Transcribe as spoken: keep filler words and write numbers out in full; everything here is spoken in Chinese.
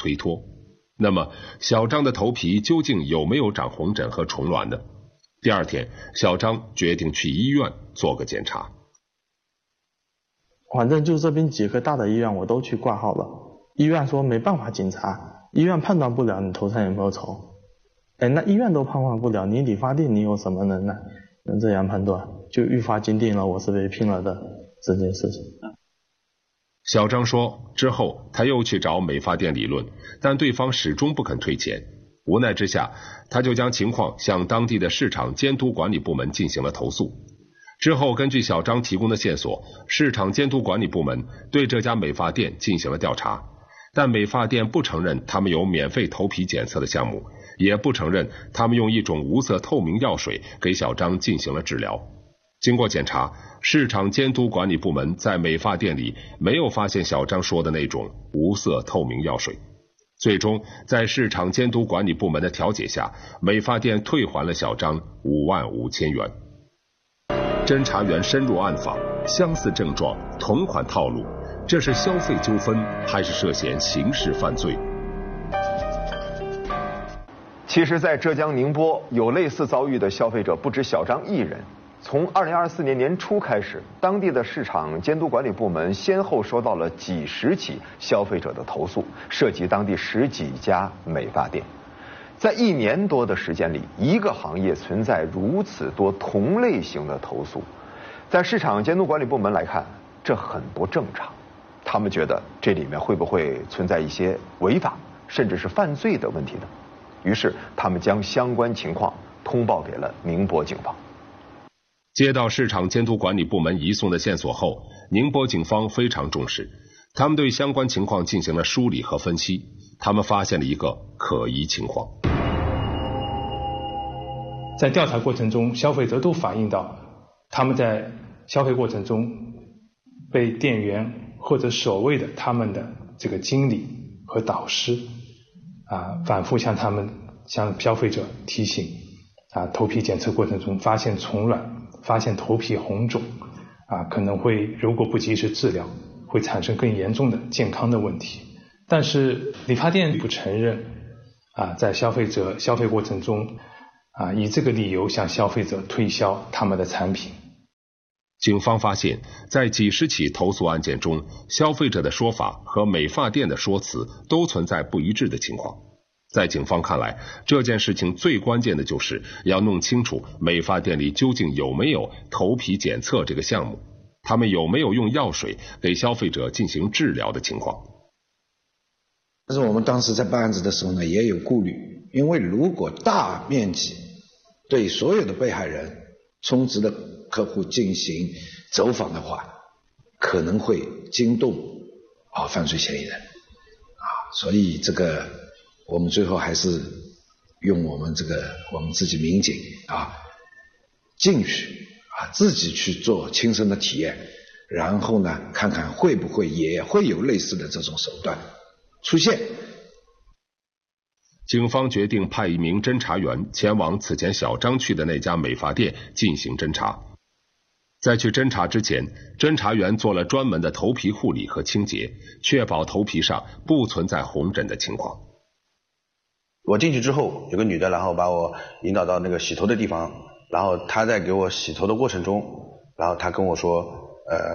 推脱。那么小张的头皮究竟有没有长红疹和虫卵呢？第二天，小张决定去医院做个检查。 反正就这边几个大的医院我都去挂号了，医院说没办法检查，医院判断不了你头上有没有虫。哎，那医院都判断不了，你理发店你有什么能耐能这样判断？就愈发坚定了我是被骗了的这件事情。 小张说，之后他又去找美发店理论，但对方始终不肯退钱。无奈之下，他就将情况向当地的市场监督管理部门进行了投诉。之后根据小张提供的线索，市场监督管理部门对这家美发店进行了调查，但美发店不承认他们有免费头皮检测的项目，也不承认他们用一种无色透明药水给小张进行了治疗。经过检查，市场监督管理部门在美发店里没有发现小张说的那种无色透明药水。最终在市场监督管理部门的调解下，美发店退还了小张五万五千元。侦查员深入暗访，相似症状，同款套路，这是消费纠纷还是涉嫌刑事犯罪？ 其实在浙江宁波有类似遭遇的消费者不止小张一人。从二零二四年年初开始，当地的市场监督管理部门先后收到了几十起消费者的投诉，涉及当地十几家美发店。在一年多的时间里，一个行业存在如此多同类型的投诉，在市场监督管理部门来看，这很不正常。他们觉得这里面会不会存在一些违法甚至是犯罪的问题呢？于是他们将相关情况通报给了宁波警方。 接到市场监督管理部门移送的线索后，宁波警方非常重视，他们对相关情况进行了梳理和分析。他们发现了一个可疑情况。 在调查过程中，消费者都反映到他们在消费过程中被店员或者所谓的他们的这个经理和导师啊，反复向他们向消费者提醒啊，头皮检测过程中发现虫卵，发现头皮红肿啊，可能会如果不及时治疗，会产生更严重的健康的问题。但是理发店不承认啊，在消费者消费过程中啊，以这个理由向消费者推销他们的产品。 警方发现，在几十起投诉案件中，消费者的说法和美发店的说辞都存在不一致的情况。在警方看来，这件事情最关键的就是要弄清楚美发店里究竟有没有头皮检测这个项目，他们有没有用药水给消费者进行治疗的情况。 但是我们当时在办案子的时候呢，也有顾虑，因为如果大面积对所有的被害人、充值的客户进行走访的话，可能会惊动啊犯罪嫌疑人啊，所以这个我们最后还是用我们这个我们自己民警啊进去啊自己去做亲身的体验，然后呢看看会不会也会有类似的这种手段出现。 警方决定派一名侦查员前往此前小张去的那家美发店进行侦查。在去侦查之前，侦查员做了专门的头皮护理和清洁，确保头皮上不存在红疹的情况。 我进去之后，有个女的，然后把我引导到那个洗头的地方，然后她在给我洗头的过程中，然后她跟我说，呃。